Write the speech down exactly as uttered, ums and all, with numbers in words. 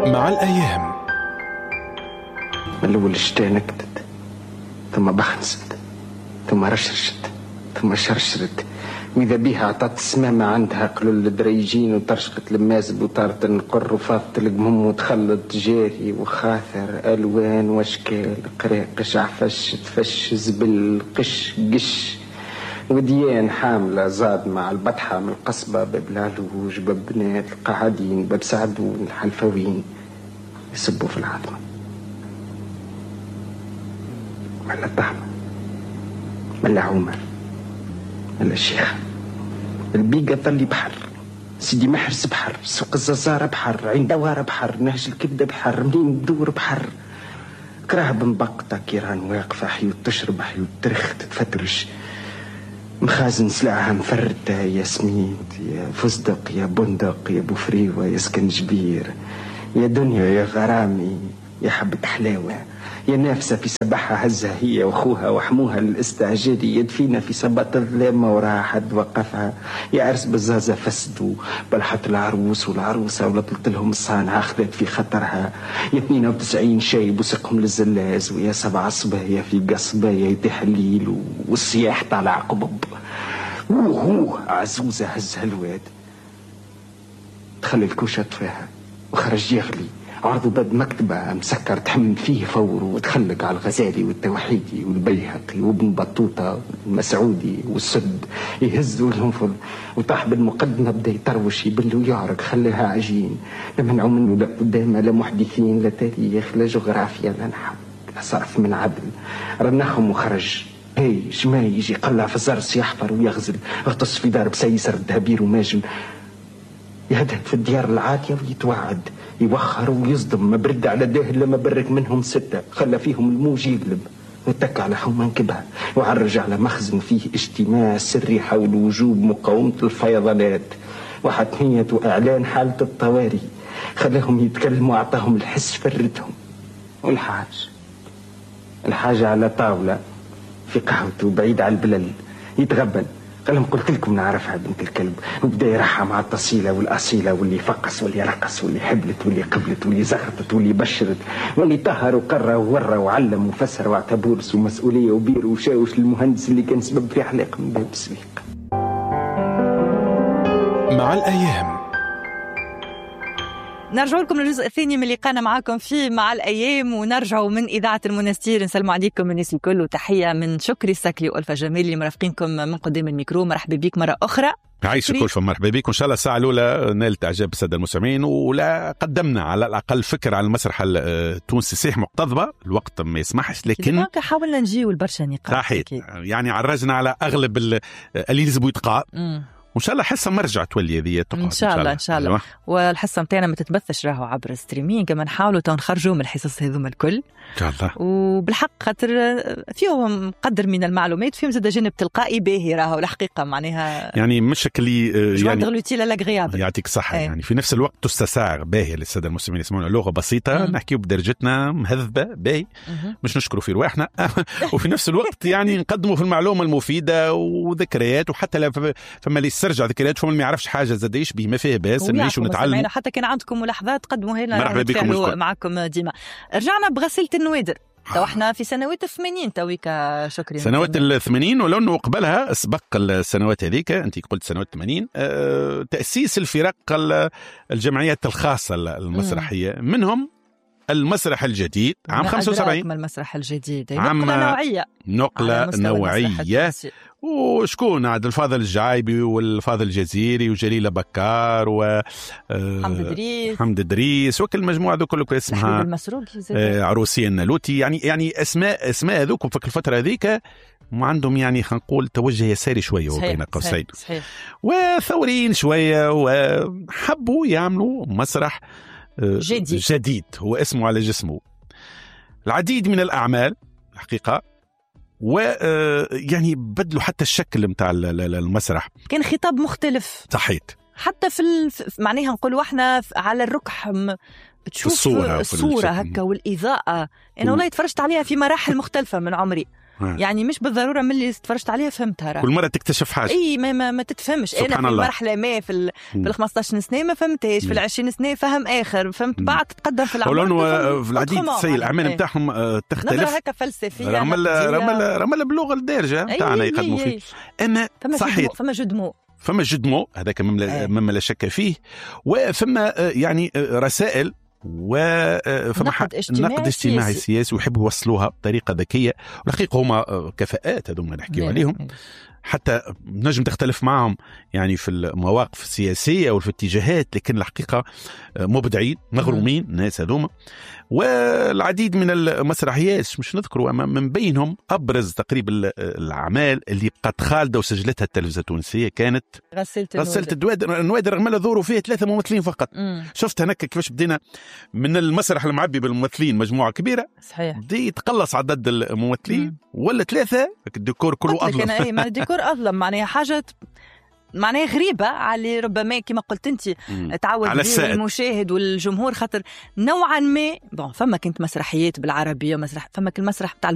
مع الأيام. من الأول الشتاء نكتت، ثم بخنست، ثم رشرشت، ثم شرشرت، وإذا بيها عطات السمامة عندها قلول الدريجين وطرشقت المازب وطارت النقر وفاضت القمم وتخلط جاري وخاثر ألوان واشكال قراقش عفش تفش زبل قش قش وديان حاملة زاد مع البطحة من القصبة باب العلوج باب بنات القاعدين باب سعدون الحلفوين يسبوا في العظمة ولا طعمة ولا عمر ولا الشيخ البيقة طلي بحر سيدي محرس بحر سوق الززارة بحر عين دوارة بحر نهج الكبدة بحر منين بدور بحر كراه بنبقطة كيران واقفة حيوت تشرب حيوت ترخ تتفترش مخازن سلعها مفردة يا سميد يا فستق يا بندق يا بوفريوة يا سكنجبير يا دنيا يا غرامي يا حبة حلاوة يا نافسة في سبحها هزها هي وأخوها وحموها للاستعجالي يدفينا في سبات الظلامة وراها حد وقفها يا عرس بزازة فسدوا بلحت العروس والعروسة ولطلت لهم الصانعة أخذت في خطرها يا اثنين وتسعين شايب وسقهم للزلاز ويا سبع صبايا في قصبايا يتيح الليل والصياح طالع قبب وهو عزوزة هزها الواد دخل الكوشة طفاها وخرج يغلي عرضوا باب مكتبة مسكر تحمل فيه فور وتخلق على الغزالي والتوحيدي والبيهقي وابن بطوطة والمسعودي والسد يهزوا الهنفل وطاح بالمقدمة بدا يطروش يبل ويعرق خلاها عجين لا منعوا منه لا قدامه لا محدثين لا تاريخ لا جغرافيا لا نحو لا صرف من عدل رنخهم وخرج هي شما يجي قلع في الزرس يحفر ويغزل اغتص في دار بسيسر الدهبير وماجن يهدد في الديار العاتية ويتوعد يوخر ويصدم ما برد على ده إلا ما برك منهم ستة خلى فيهم الموج يقلب واتك على حومان كبها وعرج على مخزن فيه اجتماع سري حول وجوب مقاومة الفيضانات وحتمية وإعلان حالة الطوارئ خلاهم يتكلموا أعطاهم الحس فردهم والحاج الحاجة على طاولة في قهوته بعيد على البلل يتغبن قالهم قلت لكم نعرفها بنت الكلب وبدا يرحم مع التصيلة والأصيلة واللي فقس واللي رقص واللي حبلت واللي قبلت واللي زغطت واللي بشرت واللي طهر وقرى وورى وعلم وفسر واعتبورس ومسؤولية وبير وشاوش للمهندس اللي كان سبب في حلاق من باب السويق. مع الأيام. نرجع لكم للجزء الثاني من لقاءنا معكم في مع الأيام ونرجعوا من إذاعة المنستير. نسلم عليكم الناس الكل وتحية من شكري السكلي وألفا جميل اللي مرافقينكم من قدام الميكرو. مرحبا بك مرة أخرى. عايش كل فم مرحبا بك وإن شاء الله الساعة الأولى نالت إعجاب السادة المستمعين ولا قدمنا على الأقل فكرة على المسرح التونسي صحيح مقتضبة الوقت ما يسمحش لكن حاولنا نجيو البرشا نقاط صحيح يعني عرجنا على أغلب اللي يلزموا يتقاء وإن شاء الله حصة مرجع تولي هذه إن شاء الله إن شاء الله. والحصة متاعنا ما تتبثش راهو عبر ستريمينج كما نحاولوا تنخرجوا من الحصص هذوما الكل إن شاء الله. وبالحق خاطر فيهم قدر من المعلومات فيهم زاد جانب تلقائي باهي راهو الحقيقة معناها يعني مش اللي يعني يعطيك صحة أي. يعني في نفس الوقت تستساغ باهي للسادة المسلمين يسمعون لغة بسيطة نحكيو بدرجتنا مهذبة باهي مش نشكروا في رواحنا وفي نفس الوقت يعني نقدموا في المعلومة المفيدة وذكريات وحتى فما اللي يسترجع ذكريات فما ما يعرفش حاجة زاد يشبه ما فيه باس نعيش ونتعلم. حتى كان عندكم ملاحظات قدموا هنا مرحبا بكم معكم ديما. رجعنا بغسيل النوادر تو احنا في سنوات الثمانين تويك شكري سنوات الثمانين ولو انه قبلها سبق السنوات هذيك انت قلت سنوات الثمانين أه تأسيس الفرق الجمعيات الخاصة المسرحية منهم المسرح الجديد عام خمسة وسبعين المسرح الجديد عام نقلة نوعية نقلة نوعية وشكون عاد الفاضل الجعايبي والفاضل الجزيري وجليلة بكار و حمد دريس حمد دريس وكل مجموعة ذوك كلك اسمها عروسية النالوتي يعني يعني اسماء اسماء ذوك في الفترة هذيك وعندهم يعني خلينا نقول توجه يساري شوية وبين قوسين وثوريين شوية وحبوا يعملوا مسرح جديد. جديد هو اسمه على جسمه العديد من الأعمال حقيقة ويعني بدلوا حتى الشكل متاع المسرح كان خطاب مختلف صحيت حتى في الف... معناها نقولوا احنا على الركح م... تشوف الصورة, الصورة هكا والإضاءة أنا والله تفرجت عليها في مراحل مختلفة من عمري يعني مش بالضروره من اللي تفرجت عليها فهمتها. كل مره تكتشف حاجه اي ما, ما, ما تتفهمش. انا في المرحله ما في ال في ال خمسطاش سنه ما فهمتهاش، في ال عشرين سنه فهم اخر، فهمت بعد تتقدم في العمر. ولانه في العديد سي الاعمال نتاعهم تختلف نظره هكا فلسفيه رغم رغم رغم باللغه الدارجه نتاعنا يقدموا فيه. اما صحيح فما جدمو فما جدمو هذاك مما لا شك فيه، وفما يعني رسائل وفما نقد اجتماعي, نقد اجتماعي سياسي ويحبوا يوصلوها بطريقه ذكيه. والحقيقه هما كفاءات هذوما نحكيو عليهم، حتى نجم تختلف معهم يعني في المواقف السياسيه وفي الاتجاهات، لكن الحقيقه مبدعين مغرومين الناس هذوما. والعديد من المسرحيات مش نذكروا، أما من بينهم أبرز تقريبا الأعمال اللي قد خالدة وسجلتها التلفزة التونسية كانت غسلت غسلت النوادر، رغم ظهوروا فيها ثلاثة ممثلين فقط. مم. شفت هناك كيفاش بدينا من المسرح المعبي بالممثلين مجموعة كبيرة، صحيح بدي يتقلص عدد الممثلين. مم. ولا ثلاثة الديكور كله أظلم. أي ما الديكور أظلم معناها حاجة معناها غريبة على ربما كما قلت انت تعود به المشاهد والجمهور، خاطر نوعا ما بون فما كنت مسرحيات بالعربية، مسرح فما كل مسرح بتاع